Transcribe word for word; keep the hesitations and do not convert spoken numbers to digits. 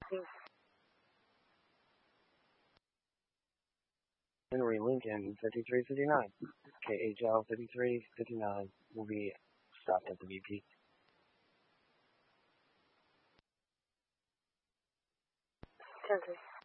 Henry Lincoln fifty-three fifty-nine. K H L fifty-three fifty-nine will be stopped at the V P. ten three.